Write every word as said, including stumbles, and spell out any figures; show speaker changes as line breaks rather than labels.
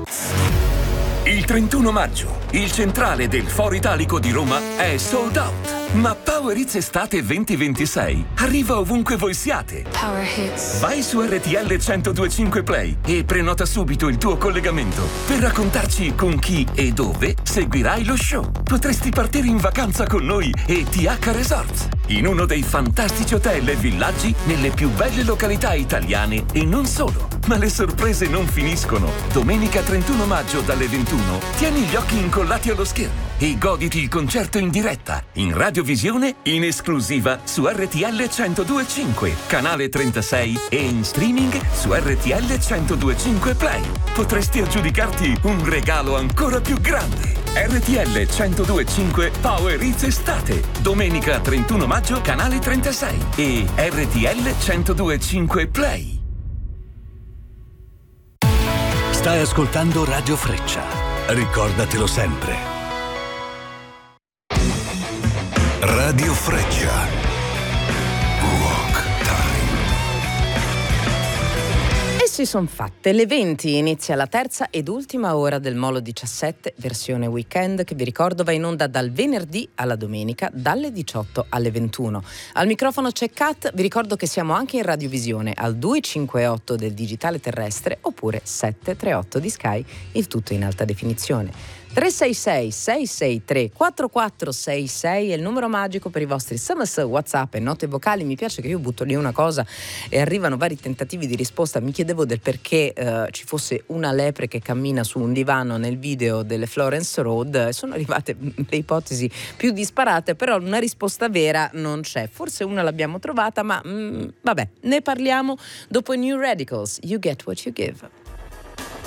Il trentuno maggio, il centrale del Foro Italico di Roma è sold out. Ma Power Hits Estate venti ventisei arriva ovunque voi siate.
Power Hits.
Vai su R T L centodue e cinque Play e prenota subito il tuo collegamento per raccontarci con chi e dove seguirai lo show. Potresti partire in vacanza con noi e T H Resorts, in uno dei fantastici hotel e villaggi nelle più belle località italiane e non solo. Ma le sorprese non finiscono. Domenica trentuno maggio dalle ventuno tieni gli occhi incollati allo schermo e goditi il concerto in diretta, in radiovisione, in esclusiva su R T L centodue e cinque, canale trentasei e in streaming su R T L centodue e cinque Play. Potresti aggiudicarti un regalo ancora più grande. R T L centodue e cinque Power Hits Estate, domenica trentuno maggio, canale trentasei e R T L centodue e cinque Play.
Stai ascoltando Radio Freccia. Ricordatelo sempre. Radio Freccia. Rock Time.
E si son fatte le venti, inizia la terza ed ultima ora del Molo diciassette, versione weekend, che vi ricordo va in onda dal venerdì alla domenica, dalle diciotto alle ventuno. Al microfono c'è Kat, vi ricordo che siamo anche in radiovisione al duecentocinquantotto del digitale terrestre oppure settecentotrentotto di Sky, il tutto in alta definizione. tre sei sei sei sei tre quattro quattro sei sei è il numero magico per i vostri S M S, WhatsApp e note vocali. Mi piace che io butto lì una cosa e arrivano vari tentativi di risposta. Mi chiedevo del perché eh, ci fosse una lepre che cammina su un divano nel video delle Florence Road. Sono arrivate le ipotesi più disparate, però una risposta vera non c'è. Forse una l'abbiamo trovata, ma mm, vabbè, ne parliamo dopo New Radicals. You Get What You Give.